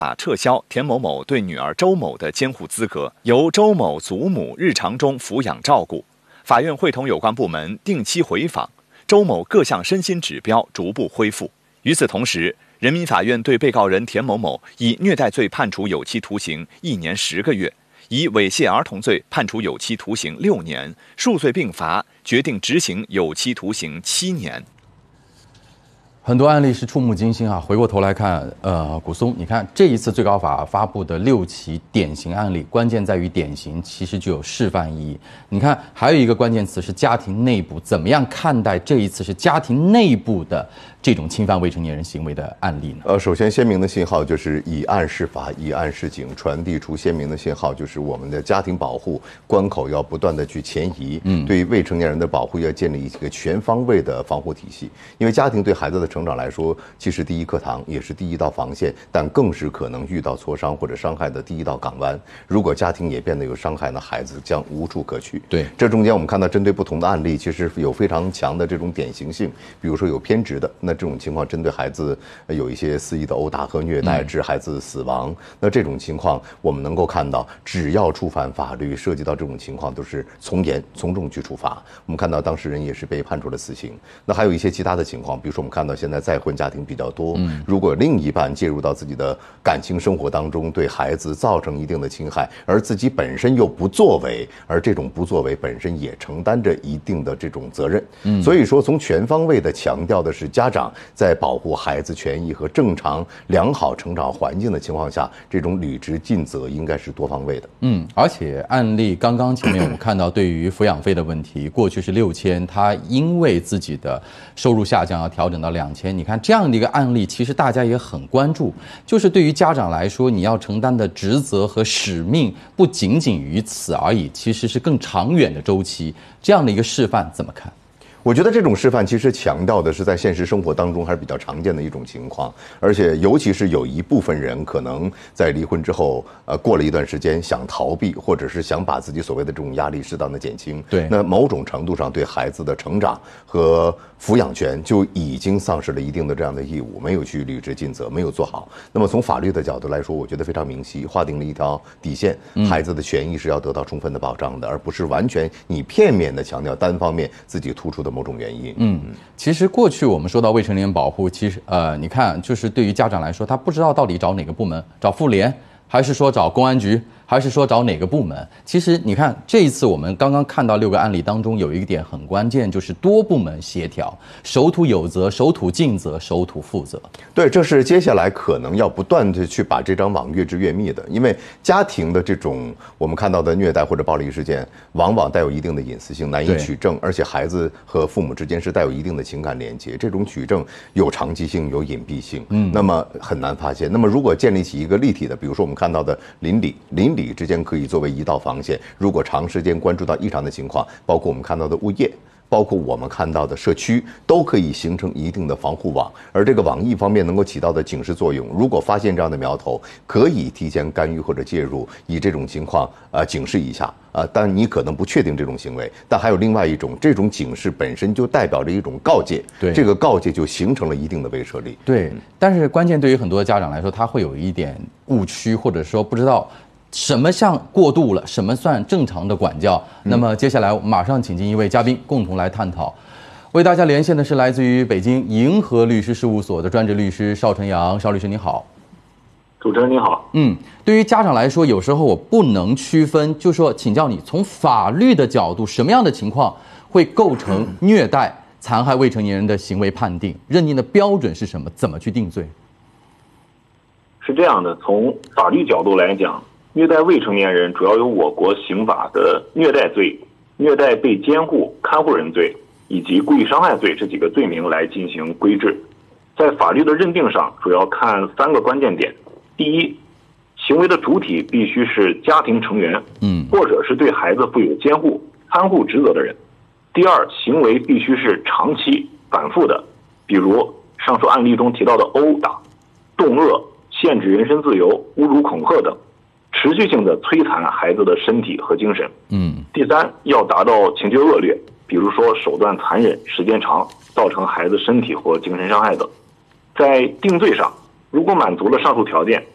撤销田某某对女儿周某的监护资格，由周某祖母日常中抚养照顾。法院会同有关部门定期回访，周某各项身心指标逐步恢复。与此同时，人民法院对被告人田某某以虐待罪判处有期徒刑1年10个月，以猥亵儿童罪判处有期徒刑6年，数罪并罚，决定执行有期徒刑7年。 很多案例是触目惊心啊！回过头来看，古松，你看这一次最高法发布的6起典型案例，关键在于典型，其实具有示范意义。你看，还有一个关键词是家庭内部，怎么样看待这一次是家庭内部的这种侵犯未成年人行为的案例呢？ 首先鲜明的信号就是以案释法，以案示警，传递出鲜明的信号，就是我们的家庭保护关口要不断的去前移，对于未成年人的保护要建立一个全方位的防护体系。因为家庭对孩子的成长来说，既是第一课堂，也是第一道防线，但更是可能遇到挫伤或者伤害的第一道港湾。如果家庭也变得有伤害，那孩子将无处可去。 对， 这中间我们看到针对不同的案例，其实有非常强的这种典型性，比如说有偏执的，那这种情况针对孩子有一些肆意的殴打和虐待，致孩子死亡。那这种情况我们能够看到，只要触犯法律，涉及到这种情况都是从严从重去处罚。我们看到当事人也是被判处了死刑。那还有一些其他的情况，比如说我们看到现在再婚家庭比较多，如果另一半介入到自己的感情生活当中，对孩子造成一定的侵害，而自己本身又不作为，而这种不作为本身也承担着一定的这种责任。所以说从全方位的强调的是家长在保护孩子权益和正常良好成长环境的情况下，这种履职尽责应该是多方位的。 而且案例刚刚前面我们看到，对于抚养费的问题，过去是6000，他因为自己的收入下降要调整到2000。你看这样的一个案例，其实大家也很关注，就是对于家长来说，你要承担的职责和使命不仅仅于此而已，其实是更长远的周期。这样的一个示范怎么看？ 我觉得这种示范其实强调的是在现实生活当中还是比较常见的一种情况，而且尤其是有一部分人可能在离婚之后，过了一段时间想逃避，或者是想把自己所谓的这种压力适当的减轻。 对， 那某种程度上对孩子的成长和抚养权就已经丧失了一定的这样的义务，没有去履职尽责，没有做好。那么从法律的角度来说，我觉得非常明晰，划定了一条底线，孩子的权益是要得到充分的保障的，而不是完全你片面的强调单方面自己突出的某种原因。 其实过去我们说到未成年保护，其实你看，就是对于家长来说，他不知道到底找哪个部门，找妇联，还是说找公安局，还是说找哪个部门？其实你看，这一次我们刚刚看到6个案例当中，有一个点很关键，就是多部门协调，守土有责，守土尽责，守土负责。 对，这是接下来可能要不断的去把这张网越织越密的，因为家庭的这种我们看到的虐待或者暴力事件，往往带有一定的隐私性，难以取证，而且孩子和父母之间是带有一定的情感连接，这种取证有长期性，有隐蔽性，那么很难发现。那么如果建立起一个立体的，比如说我们看到的邻里之间可以作为一道防线，如果长时间关注到异常的情况，包括我们看到的物业，包括我们看到的社区，都可以形成一定的防护网。而这个网一方面能够起到的警示作用，如果发现这样的苗头，可以提前干预或者介入，以这种情况警示一下。但你可能不确定这种行为，但还有另外一种，这种警示本身就代表着一种告诫， 对， 这个告诫就形成了一定的威慑力。 对，但是关键对于很多家长来说，他会有一点误区，或者说不知道什么像过度了，什么算正常的管教。那么接下来马上请进一位嘉宾，共同来探讨。为大家连线的是来自于北京银河律师事务所的专职律师邵晨阳，邵律师你好。 主持人你好。 对于家长来说，有时候我不能区分，就说请教你，从法律的角度，什么样的情况会构成虐待、残害未成年人的行为判定？认定的标准是什么？怎么去定罪？ 是这样的，从法律角度来讲，虐待未成年人主要由我国刑法的虐待罪、虐待被监护看护人罪以及故意伤害罪这几个罪名来进行规制。在法律的认定上，主要看3个关键点。第一，行为的主体必须是家庭成员，或者是对孩子负有监护、看护职责的人。第二，行为必须是长期反复的，比如上述案例中提到的殴打、动恶、限制人身自由、侮辱恐吓等，持续性的摧残孩子的身体和精神。第三，要达到情节恶劣，比如说手段残忍、时间长，造成孩子身体或精神伤害等。在定罪上，如果满足了上述条件，